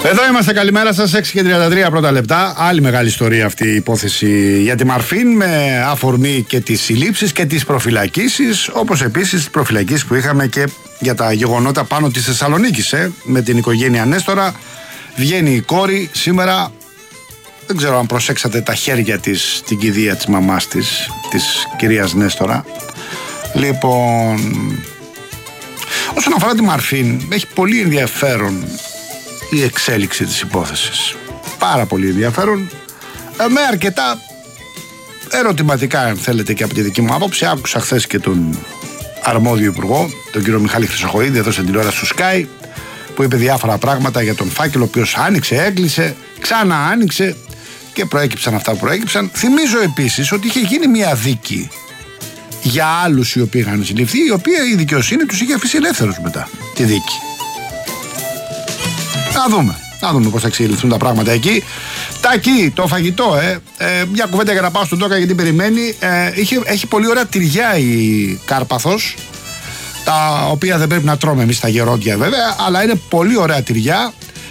Εδώ είμαστε, καλημέρα σας, 6:33 πρώτα λεπτά. Άλλη μεγάλη ιστορία αυτή η υπόθεση για τη Μαρφίν, με αφορμή και τις συλλήψεις και τις προφυλακίσεις, όπως επίσης τις προφυλακίσεις που είχαμε και για τα γεγονότα πάνω της Θεσσαλονίκης, με την οικογένεια Νέστορα. Βγαίνει η κόρη σήμερα, δεν ξέρω αν προσέξατε τα χέρια της, την κηδεία της μαμάς της κυρίας Νέστορα. Λοιπόν, όσον αφορά τη Μαρφίν, έχει πολύ ενδιαφέρον η εξέλιξη της υπόθεσης. Πάρα πολύ ενδιαφέρον, με αρκετά ερωτηματικά, αν θέλετε, και από τη δική μου άποψη. Άκουσα χθες και τον αρμόδιο υπουργό, τον κύριο Μιχάλη Χρυσοχοΐδη, εδώ στην τηλεόραση του Sky, που είπε διάφορα πράγματα για τον φάκελο, ο οποίος άνοιξε, έκλεισε, ξανά άνοιξε και προέκυψαν αυτά που προέκυψαν. Θυμίζω επίσης ότι είχε γίνει μια δίκη για άλλους οι οποίοι είχαν συλληφθεί, η οποία η δικαιοσύνη τους είχε αφήσει ελεύθερους μετά τη δίκη. Να δούμε πώς θα εξελιχθούν τα πράγματα εκεί. Τάκη, το φαγητό, μια κουβέντα για να πάω στον Τόκα, γιατί περιμένει. Έχει πολύ ωραία τυριά η Κάρπαθος, τα οποία δεν πρέπει να τρώμε εμείς τα γερόντια βέβαια, αλλά είναι πολύ ωραία τυριά.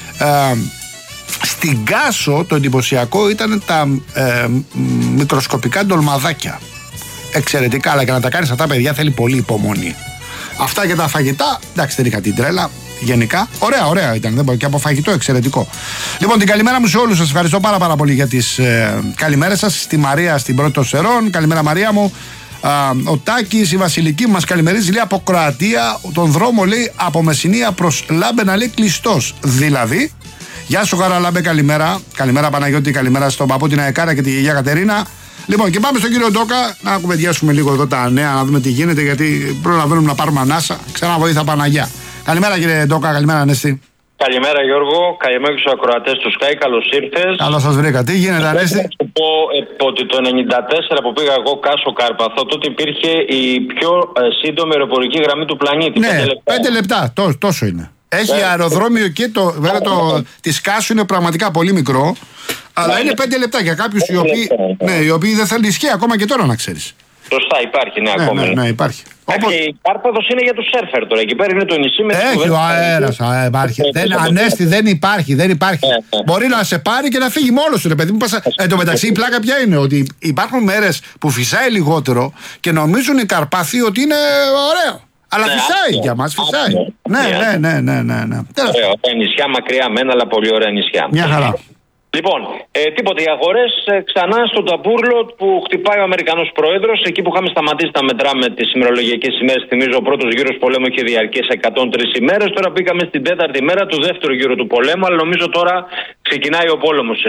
Στην Κάσο το εντυπωσιακό ήταν τα μικροσκοπικά ντολμαδάκια. Εξαιρετικά, αλλά για να τα κάνεις αυτά, παιδιά, θέλει πολύ υπομονή. Αυτά για τα φαγητά, εντάξει, δεν είχα την τρέλα. Γενικά, ωραία ήταν, και από φαγητό εξαιρετικό. Λοιπόν, την καλημέρα μου σε όλους σας. Ευχαριστώ πάρα πολύ για τις καλημέρες σας. Στη Μαρία στην Πρώτη των Σερών, καλημέρα Μαρία μου. Ο Τάκης, η Βασιλική που μας καλημερίζει, λέει από Κροατία, τον δρόμο, λέει, από Μεσσηνία προς Λάμπενα, λέει, κλειστός. Δηλαδή, γεια σου Χαραλάμπε, καλημέρα. Καλημέρα Παναγιώτη, καλημέρα στον παππού, την Αεκάρα και τη γιαγιά Κατερίνα. Λοιπόν, και πάμε στον κύριο Ντόκα να κουβεντιάσουμε λίγο εδώ τα νέα, να δούμε τι γίνεται, γιατί προλαβαίνουμε να πάρουμε ανάσα. Ξανά βοήθα Παναγιά. Καλημέρα κύριε Ντόκα, καλημέρα Ανέστη. Καλημέρα Γιώργο, καλημέρα και στους ακροατές του Sky, καλώς ήρθες. Καλώς σας βρήκα, τι γίνεται Ανέστη? Θα σου πω ότι το 1994 που πήγα εγώ Κάσο Κάρπαθο, τότε υπήρχε η πιο σύντομη αεροπορική γραμμή του πλανήτη. Ναι, 5 λεπτά, τόσο είναι. Έχει αεροδρόμιο και βέβαια της Κάσου είναι πραγματικά πολύ μικρό, αλλά είναι 5 λεπτά για κάποιους οι οποίοι δεν θέλουν, ισχύει ακόμα και τώρα, να ξέρεις. Σωστά, υπάρχει, ακόμη. Ναι, υπάρχει. Και η Κάρπαθος είναι για τους σέρφερ τώρα. Εκεί πέρα είναι το νησί με τις έχει ο αέρας, υπάρχει. Ανέστη, δεν υπάρχει. Μπορεί να σε πάρει και να φύγει μόνος του, ρε παιδί μου. Εν τω μεταξύ, η πλάκα ποια είναι? Ότι υπάρχουν μέρες που φυσάει λιγότερο και νομίζουν οι Καρπάθοι ότι είναι ωραίο. Αλλά φυσάει για μας, φυσάει. Ναι. Ωραία, τα νησιά μακριά μένα, αλλά πολύ ωραία νησιά. Μια χαρά. Λοιπόν, τίποτα, οι αγορές ξανά στο ταμπούρλο που χτυπάει ο Αμερικανός Πρόεδρος. Εκεί που είχαμε σταματήσει να μετράμε τις ημερολογιακές ημέρες, θυμίζω, ο πρώτος γύρος πολέμου είχε διαρκέσει 103 ημέρες. Τώρα πήγαμε στην τέταρτη μέρα του δεύτερου γύρου του πολέμου, αλλά νομίζω τώρα ξεκινάει ο πόλεμος.